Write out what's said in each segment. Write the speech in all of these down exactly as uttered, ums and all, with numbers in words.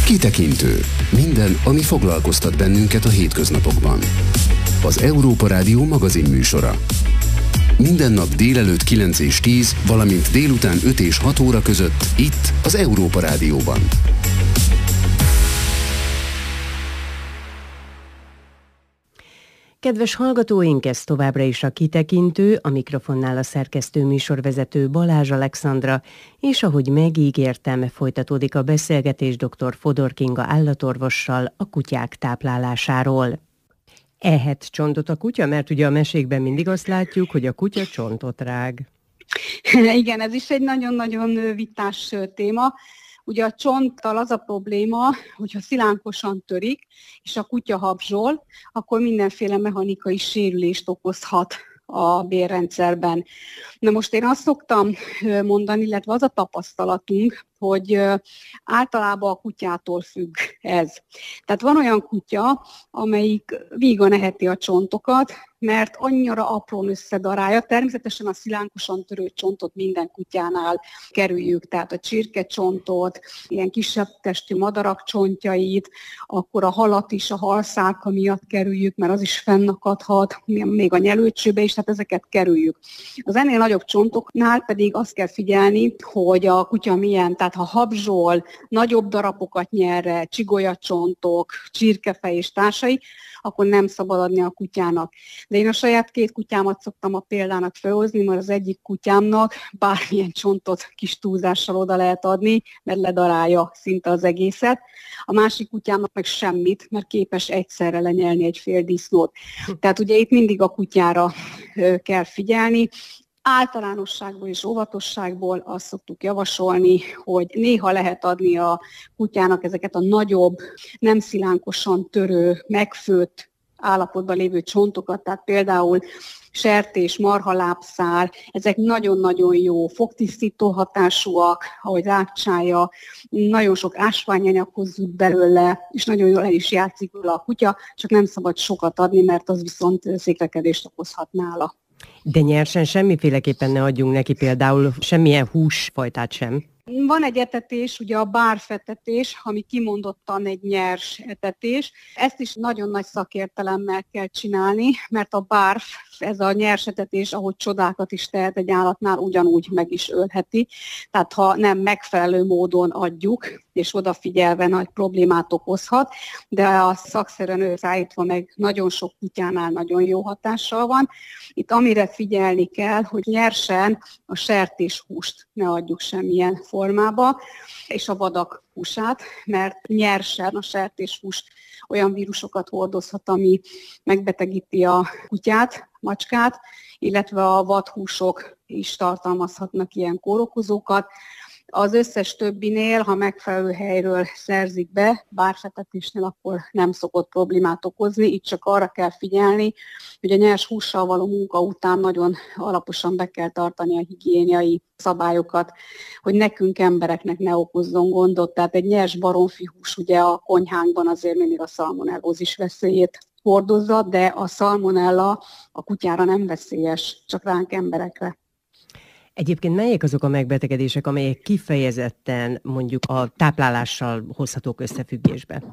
Kitekintő. Minden, ami foglalkoztat bennünket a hétköznapokban. Az Európa Rádió magazinműsora. Minden nap délelőtt kilenc és tíz, valamint délután öt és hat óra között itt az Európa Rádióban. Kedves hallgatóink, ez továbbra is a Kitekintő, a mikrofonnál a szerkesztő műsorvezető Balázs Alexandra, és ahogy megígértem, folytatódik a beszélgetés dr. Fodor Kinga állatorvossal a kutyák táplálásáról. Ehet csontot a kutya, mert ugye a mesékben mindig azt látjuk, hogy a kutya csontot rág. Igen, ez is egy nagyon-nagyon vitás téma. Ugye a csonttal az a probléma, hogyha szilánkosan törik, és a kutya habzsol, akkor mindenféle mechanikai sérülést okozhat a bélrendszerben. Na most én azt szoktam mondani, illetve az a tapasztalatunk, hogy általában a kutyától függ ez. Tehát van olyan kutya, amelyik vígan eheti a csontokat, mert annyira aprón összedarálja. Természetesen a szilánkosan törő csontot minden kutyánál kerüljük, tehát a csirkecsontot, ilyen kisebb testű madarak csontjait, akkor a halat is a halszálka miatt kerüljük, mert az is fennakadhat, még a nyelőcsőbe is, tehát ezeket kerüljük. Az ennél nagyobb csontoknál pedig azt kell figyelni, hogy a kutya milyen, tehát ha habzsol, nagyobb darabokat nyerre, csigolyacsontok, csirkefej és társai, akkor nem szabad adni a kutyának. De én a saját két kutyámat szoktam a példának felhozni, mert az egyik kutyámnak bármilyen csontot kis túlzással oda lehet adni, mert ledarálja szinte az egészet. A másik kutyámnak meg semmit, mert képes egyszerre lenyelni egy fél disznót. Tehát ugye itt mindig a kutyára kell figyelni. Általánosságból és óvatosságból azt szoktuk javasolni, hogy néha lehet adni a kutyának ezeket a nagyobb, nem szilánkosan törő, megfőtt állapotban lévő csontokat, tehát például sertés, marhalábszár, ezek nagyon-nagyon jó fogtisztító hatásúak, ahogy rákcsálja, nagyon sok ásványanyag hozzuk belőle, és nagyon jól el is játszik róla a kutya, csak nem szabad sokat adni, mert az viszont székrekedést okozhat nála. De nyersen semmiféleképpen ne adjunk neki például semmilyen húsfajtát sem. Van egy etetés, ugye a bárfetetés, ami kimondottan egy nyers etetés. Ezt is nagyon nagy szakértelemmel kell csinálni, mert a bárf, ez a nyers etetés, ahogy csodákat is tehet egy állatnál, ugyanúgy meg is ölheti. Tehát ha nem megfelelő módon adjuk, és odafigyelve nagy problémát okozhat, de a szakszerűen összeállítva meg nagyon sok kutyánál nagyon jó hatással van. Itt amire figyelni kell, hogy nyersen a sertéshúst ne adjuk semmilyen formába, és a vadak húsát, mert nyersen a sertéshús olyan vírusokat hordozhat, ami megbetegíti a kutyát, macskát, illetve a vadhúsok is tartalmazhatnak ilyen kórokozókat. Az összes többinél, ha megfelelő helyről szerzik be, bárfetetésnél, akkor nem szokott problémát okozni. Itt csak arra kell figyelni, hogy a nyers hússal való munka után nagyon alaposan be kell tartani a higiéniai szabályokat, hogy nekünk embereknek ne okozzon gondot. Tehát egy nyers baromfihús ugye a konyhánkban azért mindig a szalmonellózis veszélyét hordozza, de a szalmonella a kutyára nem veszélyes, csak ránk emberekre. Egyébként melyek azok a megbetegedések, amelyek kifejezetten mondjuk a táplálással hozhatók összefüggésbe?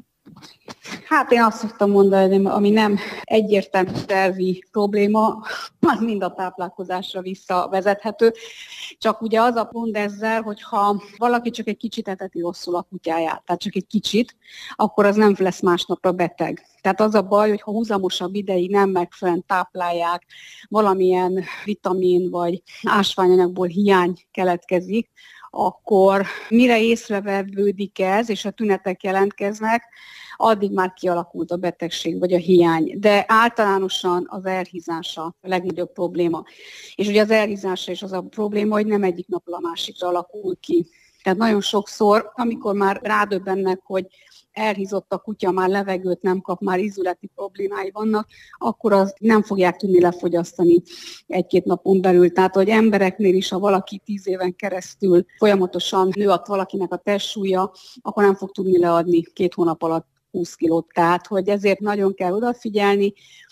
Hát én azt szoktam mondani, hogy ami nem egyértelmű szervi probléma, az mind a táplálkozásra visszavezethető. Csak ugye az a pont ezzel, hogyha valaki csak egy kicsit eteti rosszul a kutyáját, tehát csak egy kicsit, akkor az nem lesz másnapra beteg. Tehát az a baj, hogy ha húzamosabb ideig nem megfelelően táplálják, valamilyen vitamin vagy ásványanyagból hiány keletkezik, akkor mire észrevevődik ez, és a tünetek jelentkeznek, addig már kialakult a betegség vagy a hiány. De általánosan az elhízása a legnagyobb probléma. És ugye az elhízása is az a probléma, hogy nem egyik napról a másikra alakul ki. Tehát nagyon sokszor, amikor már rádöbbennek, hogy elhízott a kutya, már levegőt nem kap, már ízületi problémái vannak, akkor azt nem fogják tudni lefogyasztani egy-két napon belül. Tehát, hogy embereknél is, ha valaki tíz éven keresztül folyamatosan nő valakinek a testsúlya, akkor nem fog tudni leadni két hónap alatt húsz kilót, tehát hogy ezért nagyon kell odafigyelni.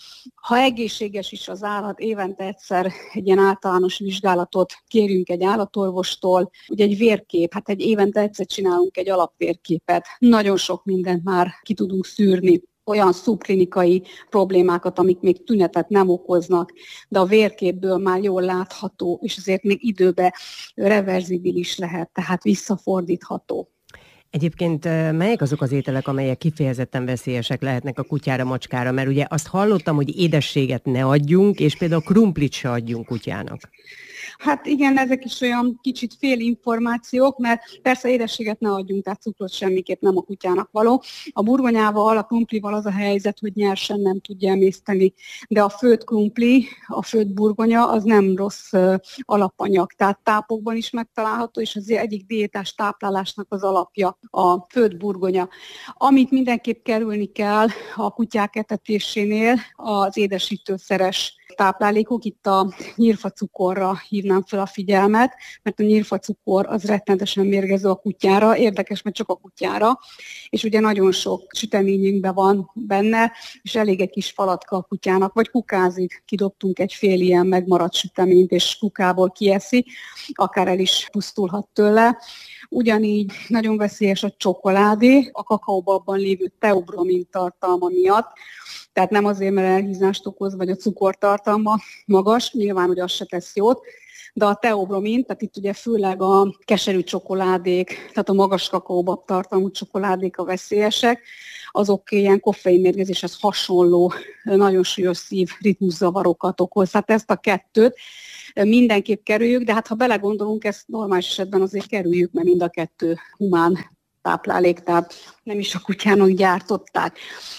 Ha egészséges is az állat, évente egyszer egy ilyen általános vizsgálatot kérjünk egy állatorvostól, ugye egy vérkép, hát egy évente egyszer csinálunk egy alapvérképet, nagyon sok mindent már ki tudunk szűrni, olyan szubklinikai problémákat, amik még tünetet nem okoznak, de a vérképből már jól látható, és azért még időben reverzibilis lehet, tehát visszafordítható. Egyébként melyek azok az ételek, amelyek kifejezetten veszélyesek lehetnek a kutyára, macskára? Mert ugye azt hallottam, hogy édességet ne adjunk, és például krumplit se adjunk kutyának. Hát igen, ezek is olyan kicsit félinformációk, mert persze édességet ne adjunk, tehát cukrot semmiképp nem a kutyának való. A burgonyával, a krumplival az a helyzet, hogy nyersen nem tudja emészteni, de a főtt krumpli, a főtt burgonya az nem rossz uh, alapanyag, tehát tápokban is megtalálható, és az egyik diétás táplálásnak az alapja a főtt burgonya. Amit mindenképp kerülni kell a kutyák etetésénél, az édesítőszeres táplálékok, itt a nyírfacukorra hívnám fel a figyelmet, mert a nyírfacukor az rettenetesen mérgező a kutyára, érdekes, mert csak a kutyára, és ugye nagyon sok süteményünkben van benne, és elég egy kis falatka a kutyának, vagy kukázik, kidobtunk egy fél ilyen megmaradt süteményt, és kukából kieszi, akár el is pusztulhat tőle. Ugyanígy nagyon veszélyes a csokoládé, a kakaóbabban lévő teobromin tartalma miatt, tehát nem azért, mert elhízást okoz, vagy a cukortartalma magas, nyilván, hogy az se tesz jót, de a teobromin, tehát itt ugye főleg a keserű csokoládék, tehát a magas kakaóbab tartalmú csokoládék a veszélyesek, azok ilyen koffeinmérgezéshez hasonló, nagyon súlyos szívritmuszavarokat okoz. Tehát ezt a kettőt mindenképp kerüljük, de hát ha belegondolunk, ezt normális esetben azért kerüljük, mert mind a kettő humán táplálék, tehát nem is a kutyának gyártották.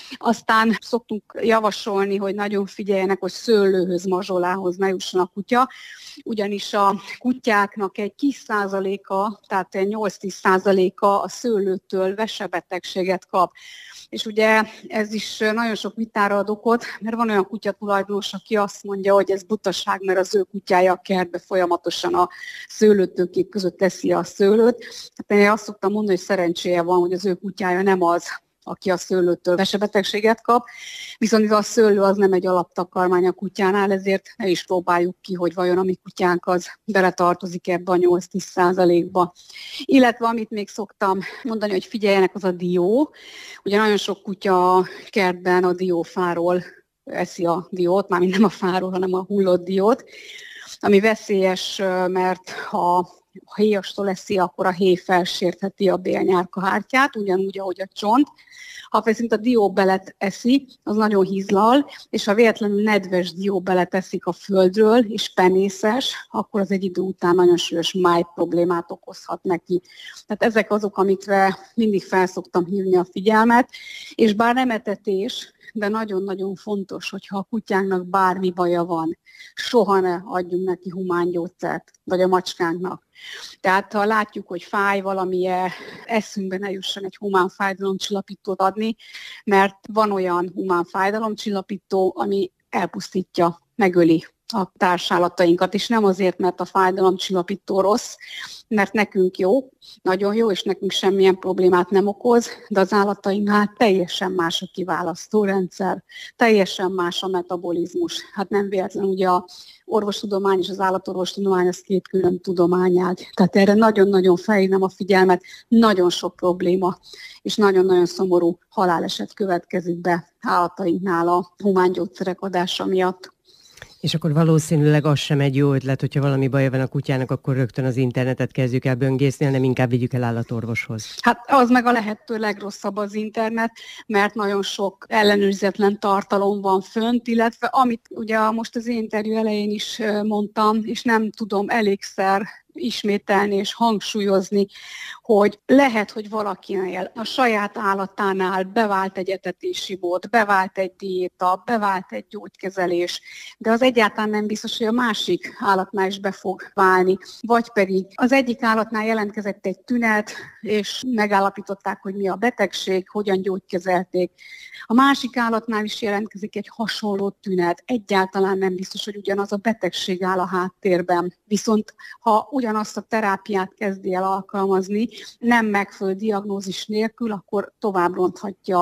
Aztán szoktunk javasolni, hogy nagyon figyeljenek, hogy szőlőhöz, mazsolához ne jusson a kutya, ugyanis a kutyáknak egy kis százaléka, tehát egy nyolc-tíz százaléka a szőlőtől vesebetegséget kap. És ugye ez is nagyon sok vitára ad okot, mert van olyan kutyatulajdonos, aki azt mondja, hogy ez butaság, mert az ő kutyája a kertbe folyamatosan a szőlőtőkék között teszi a szőlőt. Hát én azt szoktam mondani, hogy szerencséje van, hogy az ő kutyája nem az, aki a szőlőtől vesebetegséget kap, viszont a szőlő az nem egy alaptakarmány a kutyánál, ezért ne is próbáljuk ki, hogy vajon a mi kutyánk az beletartozik ebbe a nyolc-tíz százalékba. Illetve amit még szoktam mondani, hogy figyeljenek, az a dió. Ugye nagyon sok kutya a kertben a diófáról eszi a diót, mármint nem a fáról, hanem a hullott diót, ami veszélyes, mert ha ha héjastól eszi, akkor a héj felsértheti a bélnyálkahártyát, ugyanúgy, ahogy a csont. Ha viszont a dióbelet eszi, az nagyon hízlal, és ha véletlenül nedves dióbelet eszik a földről, és penészes, akkor az egy idő után nagyon súlyos máj problémát okozhat neki. Tehát ezek azok, amikre mindig felszoktam hívni a figyelmet, és bár nem etetés, de nagyon-nagyon fontos, hogyha a kutyánknak bármi baja van, soha ne adjunk neki humán gyógyszert, vagy a macskánknak. Tehát ha látjuk, hogy fáj valamilyen, eszünkbe ne jusson egy humán fájdalomcsillapítót adni, mert van olyan humán fájdalomcsillapító, ami elpusztítja, megöli a társállatainkat, és nem azért, mert a fájdalomcsillapító rossz, mert nekünk jó, nagyon jó, és nekünk semmilyen problémát nem okoz, de az állatainknál teljesen más a kiválasztórendszer, teljesen más a metabolizmus. Hát nem véletlen, ugye a orvostudomány és az állatorvostudomány az két külön tudományág. Tehát erre nagyon-nagyon felhívnám a figyelmet, nagyon sok probléma, és nagyon-nagyon szomorú haláleset következik be állatainknál a humán gyógyszerek adása miatt. És akkor valószínűleg az sem egy jó ötlet, hogyha valami baja van a kutyának, akkor rögtön az internetet kezdjük el böngészni, hanem inkább vigyük el állatorvoshoz. Hát az meg a lehető legrosszabb az internet, mert nagyon sok ellenőrizetlen tartalom van fönt, illetve amit ugye most az interjú elején is mondtam, és nem tudom elégszer ismételni és hangsúlyozni, hogy lehet, hogy valakinél a saját állatánál bevált egy etetési mód, bevált egy diéta, bevált egy gyógykezelés, de az egyáltalán nem biztos, hogy a másik állatnál is be fog válni. Vagy pedig az egyik állatnál jelentkezett egy tünet, és megállapították, hogy mi a betegség, hogyan gyógykezelték. A másik állatnál is jelentkezik egy hasonló tünet, egyáltalán nem biztos, hogy ugyanaz a betegség áll a háttérben. Viszont ha ugyanazt a terápiát kezdi el alkalmazni, nem megfelelő diagnózis nélkül, akkor tovább ronthatja a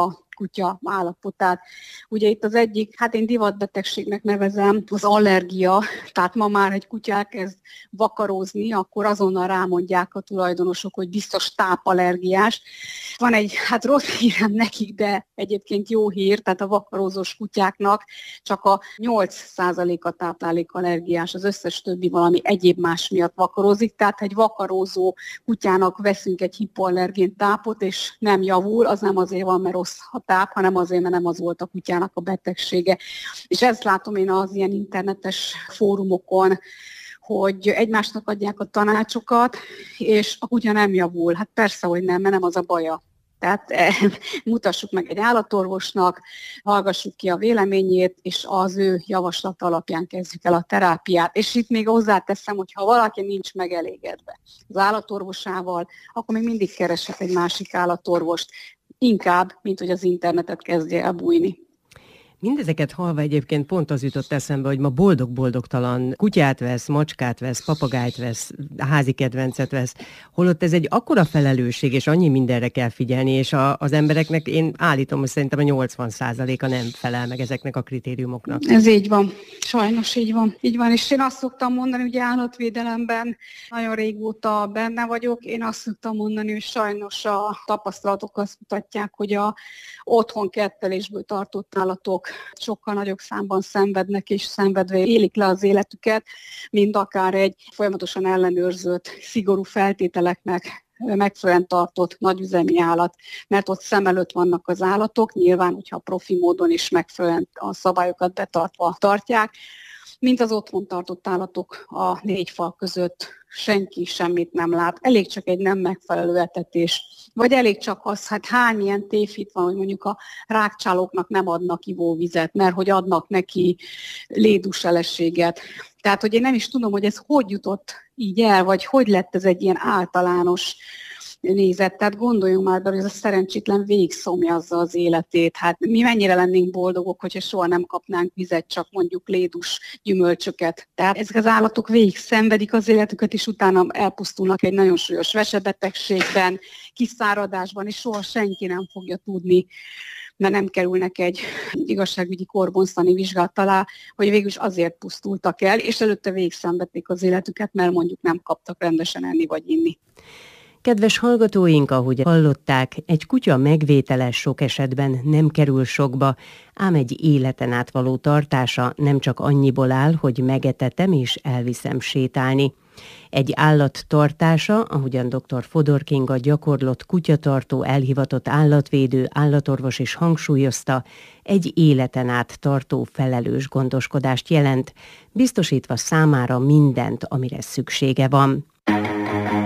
kutya állapotát. Ugye itt az egyik, hát én divatbetegségnek nevezem, az allergia, tehát ma már egy kutya elkezd vakarózni, akkor azonnal rámondják a tulajdonosok, hogy biztos tápallergiás. Van egy, hát rossz hírem nekik, de egyébként jó hír, tehát a vakarózós kutyáknak csak a nyolc százaléka táplálékallergiás, az összes többi valami egyéb más miatt vakarózik, tehát egy vakarózó kutyának veszünk egy hipoallergén tápot, és nem javul, az nem azért van, mert rossz a táp, hanem azért, mert nem az volt a kutyának a betegsége. És ezt látom én az ilyen internetes fórumokon, hogy egymásnak adják a tanácsokat, és a kutya nem javul. Hát persze, hogy nem, mert nem az a baja. Tehát eh, mutassuk meg egy állatorvosnak, hallgassuk ki a véleményét, és az ő javaslat alapján kezdjük el a terápiát. És itt még hozzáteszem, hogy ha valaki nincs megelégedve az állatorvosával, akkor még mindig kereshet egy másik állatorvost, inkább, mint hogy az internetet kezdje el bújni. Mindezeket hallva egyébként pont az jutott eszembe, hogy ma boldog-boldogtalan kutyát vesz, macskát vesz, papagájt vesz, házi kedvencet vesz, holott ez egy akkora felelősség, és annyi mindenre kell figyelni, és a, az embereknek én állítom, hogy szerintem a nyolcvan százaléka nem felel meg ezeknek a kritériumoknak. Ez így van. Sajnos így van. Így van, és én azt szoktam mondani, hogy állatvédelemben nagyon régóta benne vagyok, én azt szoktam mondani, hogy sajnos a tapasztalatok azt mutatják, hogy a otthon kettelésből tartott állatok sokkal nagyobb számban szenvednek és szenvedve élik le az életüket, mint akár egy folyamatosan ellenőrzött, szigorú feltételeknek megfelelően tartott nagyüzemi állat, mert ott szem előtt vannak az állatok, nyilván, hogyha profi módon is megfelelően a szabályokat betartva tartják, mint az otthon tartott állatok a négy fal között senki semmit nem lát. Elég csak egy nem megfelelő etetés, vagy elég csak az, hát hány ilyen tévhit van, hogy mondjuk a rákcsálóknak nem adnak ivóvizet, mert hogy adnak neki léduseleséget. Tehát, hogy én nem is tudom, hogy ez hogy jutott így el, vagy hogy lett ez egy ilyen általános nézet. Tehát gondoljunk már be, hogy ez a szerencsétlen végig szomjazza az életét. Hát mi mennyire lennénk boldogok, hogyha soha nem kapnánk vizet, csak mondjuk lédus gyümölcsöket. Tehát ezek az állatok végig szenvedik az életüket, és utána elpusztulnak egy nagyon súlyos vesebetegségben, kiszáradásban, és soha senki nem fogja tudni, mert nem kerülnek egy igazságügyi korbonszani vizsgálat alá, hogy végülis azért pusztultak el, és előtte végig szenvedték az életüket, mert mondjuk nem kaptak rendesen enni vagy inni. Kedves hallgatóink, ahogy hallották, egy kutya megvétele sok esetben nem kerül sokba, ám egy életen át való tartása nem csak annyiból áll, hogy megetetem és elviszem sétálni. Egy állat tartása, ahogyan dr. Fodor Kinga gyakorlott kutyatartó, elhivatott állatvédő, állatorvos is hangsúlyozta, egy életen át tartó felelős gondoskodást jelent, biztosítva számára mindent, amire szüksége van.